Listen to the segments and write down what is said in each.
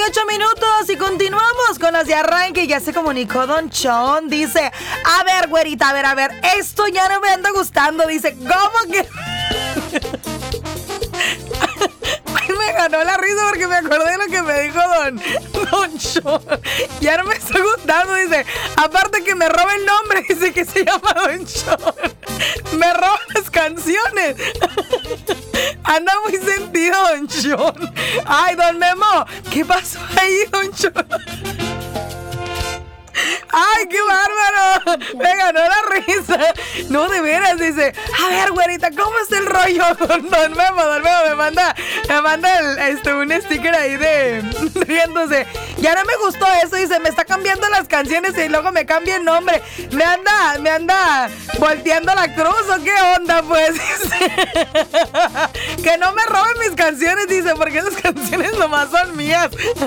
58 minutos y continuamos con las de arranque. Ya se comunicó Don Chon. Dice, a ver, güerita, a ver, esto ya no me anda gustando. Dice, ¿cómo que? Ay, me ganó la risa porque me acordé de lo que me dijo Don Chon. Ya no me está gustando. Dice, aparte que me roba el nombre. Dice que se llama Don Chon. Me roba las canciones. Anda muy sentido, Don Chon. Ay, Don Memo, ¿qué pasó ahí, Don Chon? ¡Ay, qué bárbaro! Me ganó la risa. No, de veras, dice. A ver, güerita, ¿cómo es el rollo? Don Memo, me manda un sticker ahí de riéndose. Ya no me gustó eso, dice, me está cambiando las canciones y luego me cambia el nombre. Me anda volteando la cruz, ¿o qué onda, pues? Dice. Que no me roben mis canciones, dice, porque esas canciones nomás son mías.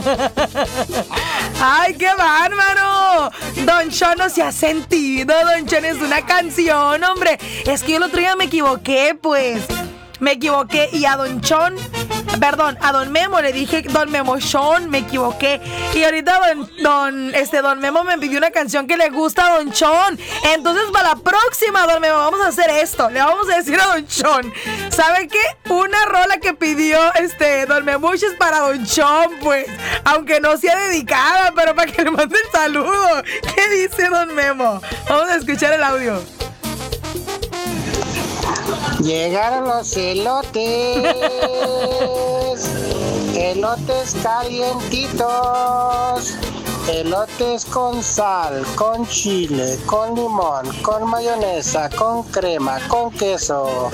¡Ay, qué bárbaro! Don Chon no se ha sentido. Don Chon es una canción, hombre. Es que yo el otro día me equivoqué, pues. Me equivoqué y a Don Chon, perdón, a Don Memo le dije Don Memo Chon, me equivoqué. Y ahorita Don Memo me pidió una canción que le gusta a Don Chon. Entonces para la próxima, Don Memo, vamos a hacer esto. Le vamos a decir a Don Chon, ¿sabe qué? Una rola que pidió Don Memush es para Don Chon, pues. Aunque no sea dedicada, pero para que le mande el saludo. ¿Qué dice Don Memo? Vamos a escuchar el audio. Llegaron los elotes, elotes calientitos, elotes con sal, con chile, con limón, con mayonesa, con crema, con queso.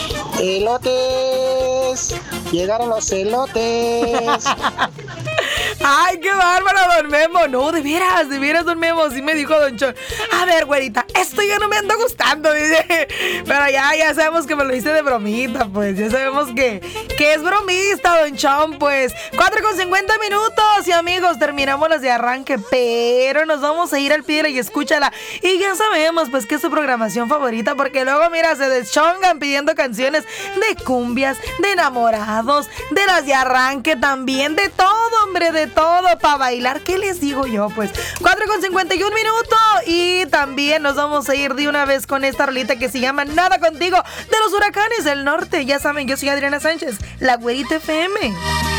Elotes, llegaron los elotes. ¡Ay, qué bárbaro, Don Memo! No, de veras, Don Memo. Sí me dijo Don Chon. A ver, güerita, esto ya no me anda gustando, dice. Pero ya sabemos que me lo hice de bromita, pues. Ya sabemos que es bromista, Don Chon, pues. 4:50 minutos. Y amigos, terminamos las de arranque. Pero nos vamos a ir al pídela y escúchala. Y ya sabemos, pues, que es su programación favorita. Porque luego, mira, se deschongan pidiendo canciones de cumbias, de enamorados, de las de arranque también, de todo, hombre, de todo para bailar. ¿Qué les digo yo? Pues 4:51 minutos. Y también nos vamos a ir de una vez con esta rolita que se llama Nada Contigo, de los Huracanes del Norte. Ya saben, yo soy Adriana Sánchez, la Güerita FM.